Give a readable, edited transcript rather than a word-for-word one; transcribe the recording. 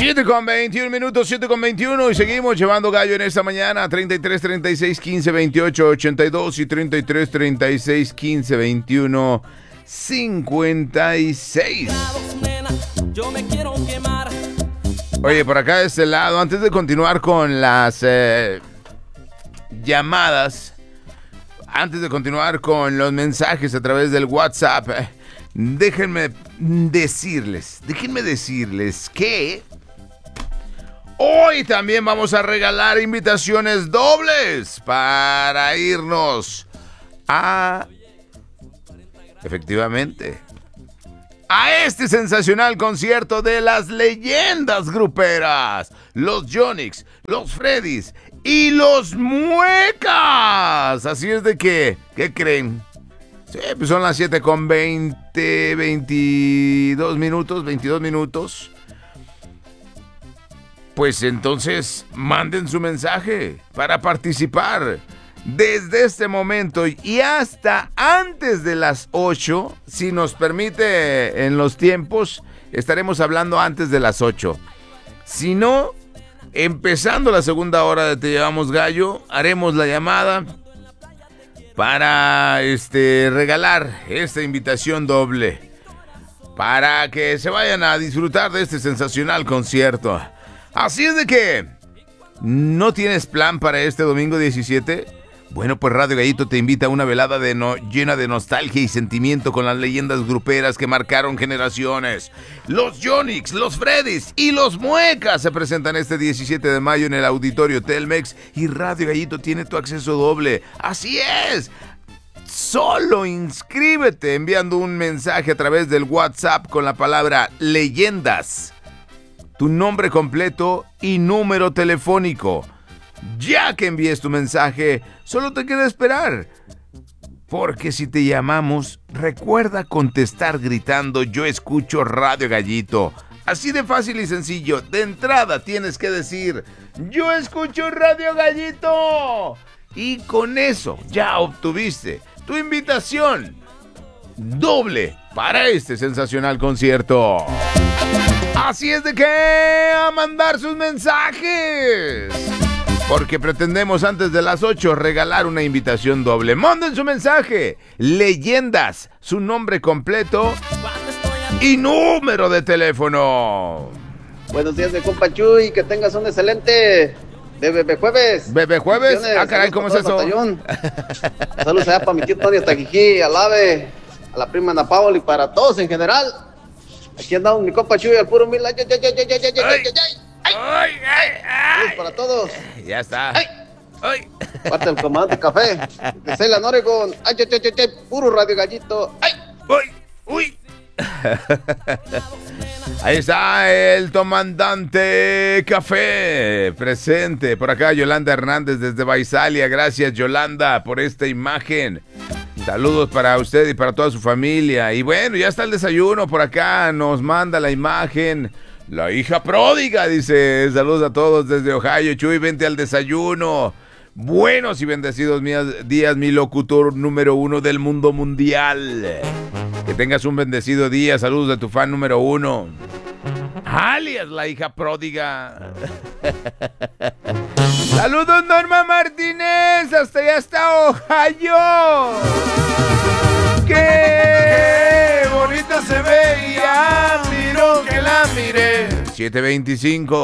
7:21, 7:21 y seguimos llevando gallo en esta mañana. 33 36 15 28 82 y 33 36 15 21 56. Oye, por acá de este lado, antes de continuar con las llamadas, antes de continuar con los mensajes a través del WhatsApp, déjenme decirles que hoy también vamos a regalar invitaciones dobles para irnos efectivamente, a este sensacional concierto de las leyendas gruperas, los Yonix, los Freddys y los Muecas. Así es de que, ¿qué creen? Sí, pues son las 7:20, 22 minutos. Pues entonces manden su mensaje para participar desde este momento y hasta antes de las 8. Si nos permite en los tiempos, estaremos hablando antes de las 8. Si no, empezando la segunda hora de Te Llevamos Gallo, haremos la llamada para regalar esta invitación doble para que se vayan a disfrutar de este sensacional concierto. Así es de que, ¿no tienes plan para este domingo 17? Bueno, pues Radio Gallito te invita a una velada llena de nostalgia y sentimiento con las leyendas gruperas que marcaron generaciones. Los Yonix, los Freddys y los Muecas se presentan este 17 de mayo en el Auditorio Telmex y Radio Gallito tiene tu acceso doble. ¡Así es! Solo inscríbete enviando un mensaje a través del WhatsApp con la palabra leyendas, tu nombre completo y número telefónico. Ya que envíes tu mensaje, solo te queda esperar. Porque si te llamamos, recuerda contestar gritando "Yo escucho Radio Gallito". Así de fácil y sencillo. De entrada tienes que decir "Yo escucho Radio Gallito". Y con eso ya obtuviste tu invitación doble para este sensacional concierto. Así es de que a mandar sus mensajes, porque pretendemos antes de las 8 regalar una invitación doble. Manden su mensaje, leyendas, su nombre completo y número de teléfono. Buenos días, mi compa Chuy, que tengas un excelente Bebé Jueves. ¿Bebé Jueves? Ah, caray, ¿cómo es eso? Saludos allá para mi tío Tony hasta Jijí, al Ave, a la prima Ana Paola y para todos en general. Aquí andamos mi compa Chuy, al puro mil. Saludos para todos. Ya está. Ay. Parte del comandante Café de Ceylan, Oregon. Puro Radio Gallito. Uy. Ahí está el comandante Café presente. Por acá Yolanda Hernández desde Baisalia. Gracias, Yolanda, por esta imagen. Saludos para usted y para toda su familia. Y bueno, ya está el desayuno por acá. Nos manda la imagen la hija pródiga, dice. Saludos a todos desde Ohio. Chuy, vente al desayuno. Buenos y bendecidos días, mi locutor número 1 del mundo mundial. Que tengas un bendecido día. Saludos de tu fan número 1, alias la hija pródiga. Saludos, Norma Martínez, hasta allá está Ohio. ¡Qué bonita se veía! Miro que la miré. 7:25.